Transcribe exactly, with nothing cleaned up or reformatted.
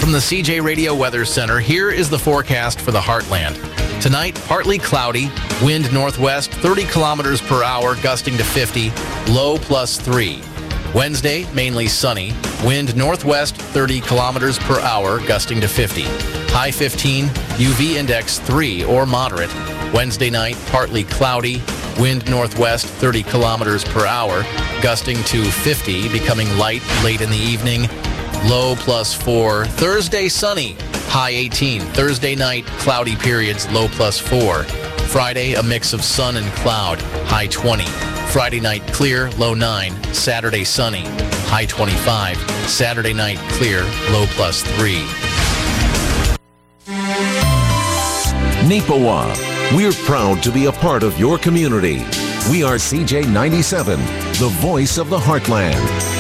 From the C J Radio Weather Center, here is the forecast for the Heartland. Tonight, partly cloudy, wind northwest, thirty kilometers per hour, gusting to fifty, low plus three. Wednesday, mainly sunny, wind northwest, thirty kilometers per hour, gusting to fifty. High fifteen, U V index three or moderate. Wednesday night, partly cloudy, wind northwest, thirty kilometers per hour, gusting to fifty, becoming light late in the evening, low plus four. Thursday, sunny, high eighteen. Thursday night, cloudy periods, low plus four. Friday, a mix of sun and cloud, high twenty. Friday night, clear, low nine. Saturday, sunny, high twenty-five. Saturday night, clear, low plus three. Neepawa, we're proud to be a part of your community. We are C J ninety-seven, the voice of the Heartland.